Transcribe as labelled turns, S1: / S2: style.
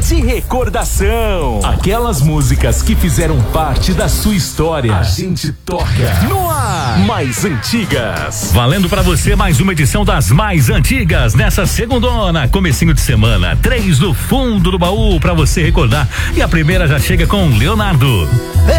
S1: de recordação. Aquelas músicas que fizeram parte da sua história. A gente toca no ar. Mais antigas.
S2: Valendo pra você mais uma edição das mais antigas nessa segundona, comecinho de semana. 3 do fundo do baú pra você recordar. E a primeira já chega com Leonardo.